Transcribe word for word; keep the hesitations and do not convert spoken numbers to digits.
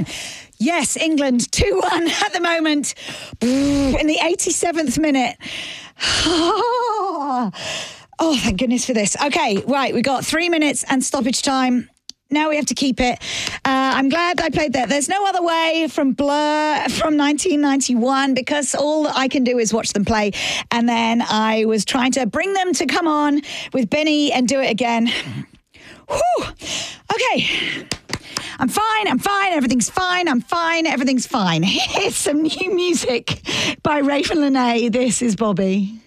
Yes, England two one at the moment in the eighty-seventh minute. Oh, thank goodness for this. Okay, right, we got three minutes and stoppage time. Now we have to keep it. Uh, I'm glad I played that. There's no other way from Blur from nineteen ninety-one because all I can do is watch them play. And then I was trying to bring them to come on with Benny and do it again. Whew. Okay. I'm fine, I'm fine, everything's fine, I'm fine, everything's fine. Here's some new music by Rafe and Lene. This is Bobby.